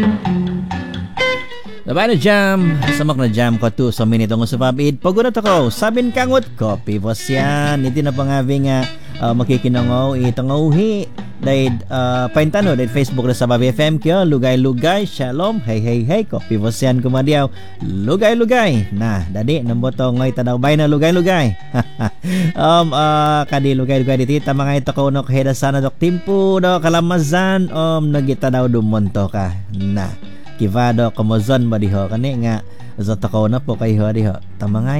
Sabay na jam, samak na jam ko to sa minitong usapabid. Pagunat ako, sabin kangot ko, pipos yan. Iti na pangabi nga makikinangaw, itanguhi. Dahil paintano, dahil Facebook na sa Babi FM kyo, lugay-lugay, shalom, hey ko, pipos yan kumadiyaw, lugay-lugay. Na, dadi, namboto ngay tanaw bay na lugay-lugay. Kadi lugay-lugay diti, mga ito ko no, kahida sana dok timpo, do, kalamazan, nagita daw dumonto ka. Na, kivado komozon ba diho kani nga sa takaw na po kayo diho tamangay